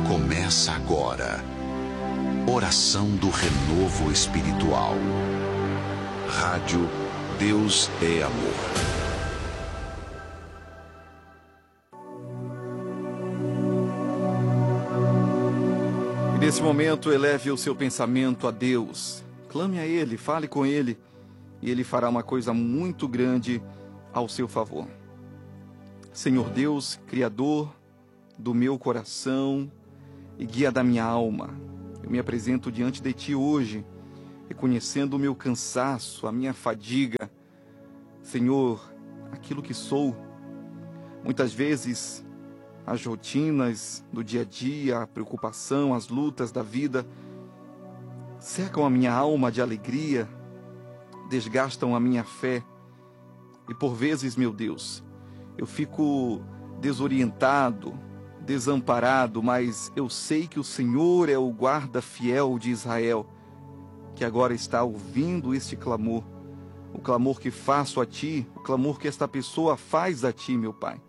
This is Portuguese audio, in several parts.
Começa agora. Oração do Renovo Espiritual. Rádio Deus é Amor. E nesse momento, eleve o seu pensamento a Deus. Clame a Ele, fale com Ele, e Ele fará uma coisa muito grande ao seu favor. Senhor Deus, Criador do meu coração e guia da minha alma, eu me apresento diante de Ti hoje, reconhecendo o meu cansaço, a minha fadiga. Senhor, aquilo que sou, muitas vezes as rotinas do dia a dia, a preocupação, as lutas da vida secam a minha alma de alegria, desgastam a minha fé. E por vezes, meu Deus, eu fico desorientado, desamparado, mas eu sei que o Senhor é o guarda fiel de Israel, que agora está ouvindo este clamor, o clamor que faço a Ti, o clamor que esta pessoa faz a Ti, meu Pai.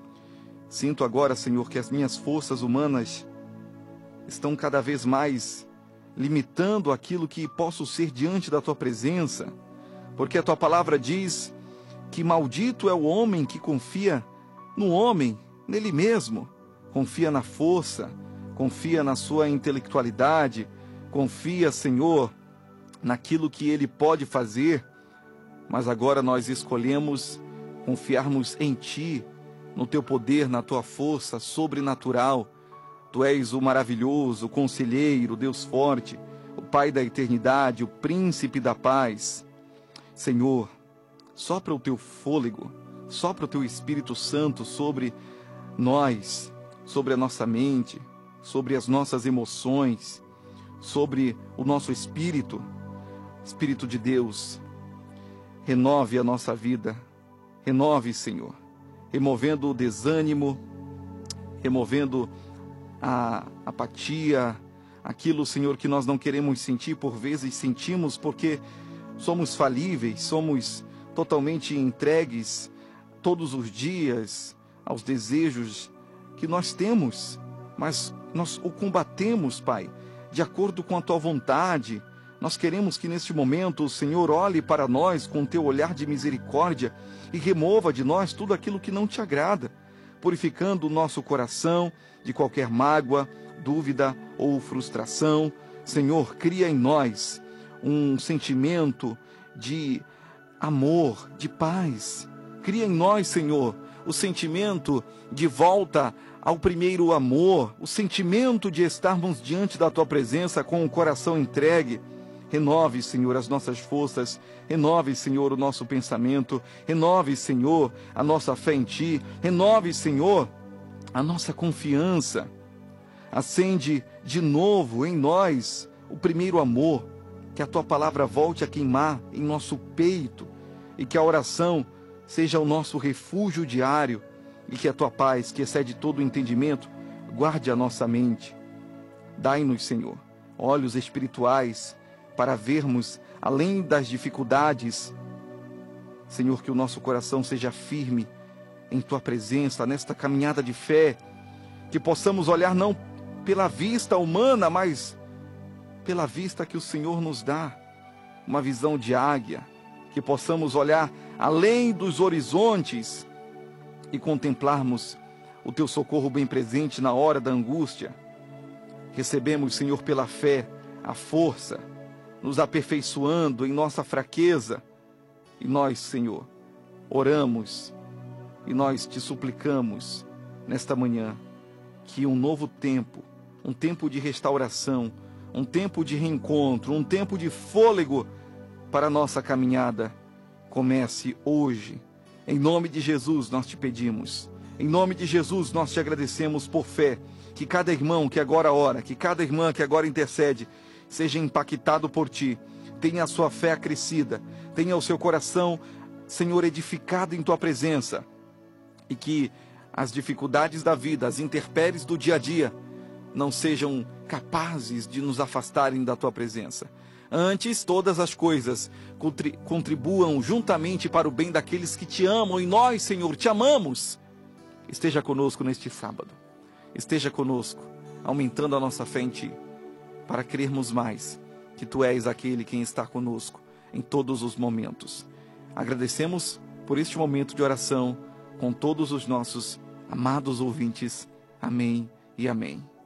Sinto agora, Senhor, que as minhas forças humanas estão cada vez mais limitando aquilo que posso ser diante da Tua presença, porque a Tua palavra diz que maldito é o homem que confia no homem, nele mesmo, confia na força, confia na sua intelectualidade, confia, Senhor, naquilo que ele pode fazer, mas agora nós escolhemos confiarmos em Ti, no Teu poder, na Tua força sobrenatural. Tu és o maravilhoso, o conselheiro, o Deus forte, o Pai da eternidade, o príncipe da paz. Senhor, sopra o Teu fôlego, sopra o Teu Espírito Santo sobre nós, sobre a nossa mente, sobre as nossas emoções, sobre o nosso espírito. Espírito de Deus, renove a nossa vida, renove, Senhor, removendo o desânimo, removendo a apatia, aquilo, Senhor, que nós não queremos sentir, por vezes sentimos porque somos falíveis, somos totalmente entregues todos os dias aos desejos que nós temos, mas nós o combatemos, Pai, de acordo com a Tua vontade. Nós queremos que neste momento o Senhor olhe para nós com o Teu olhar de misericórdia e remova de nós tudo aquilo que não Te agrada, purificando o nosso coração de qualquer mágoa, dúvida ou frustração. Senhor, cria em nós um sentimento de amor, de paz. Cria em nós, Senhor, o sentimento de volta ao primeiro amor, o sentimento de estarmos diante da Tua presença com o coração entregue. Renove, Senhor, as nossas forças, renove, Senhor, o nosso pensamento, renove, Senhor, a nossa fé em Ti, renove, Senhor, a nossa confiança. Acende de novo em nós o primeiro amor, que a Tua palavra volte a queimar em nosso peito e que a oração seja o nosso refúgio diário e que a Tua paz, que excede todo o entendimento, guarde a nossa mente. Dai-nos, Senhor, olhos espirituais para vermos além das dificuldades. Senhor, que o nosso coração seja firme em Tua presença, nesta caminhada de fé, que possamos olhar não pela vista humana, mas pela vista que o Senhor nos dá, uma visão de águia, que possamos olhar além dos horizontes e contemplarmos o Teu socorro bem presente na hora da angústia. Recebemos, Senhor, pela fé, a força, nos aperfeiçoando em nossa fraqueza. E nós, Senhor, oramos e nós Te suplicamos nesta manhã que um novo tempo, um tempo de restauração, um tempo de reencontro, um tempo de fôlego para a nossa caminhada comece hoje. Em nome de Jesus nós Te pedimos, em nome de Jesus nós Te agradecemos por fé, que cada irmão que agora ora, que cada irmã que agora intercede, seja impactado por Ti, tenha a sua fé acrescida, tenha o seu coração, Senhor, edificado em Tua presença, e que as dificuldades da vida, as intempéries do dia a dia, não sejam capazes de nos afastarem da Tua presença. Antes, todas as coisas contribuam juntamente para o bem daqueles que Te amam, e nós, Senhor, Te amamos. Esteja conosco neste sábado, esteja conosco aumentando a nossa fé em Ti, para crermos mais que Tu és aquele quem está conosco em todos os momentos. Agradecemos por este momento de oração com todos os nossos amados ouvintes. Amém e amém.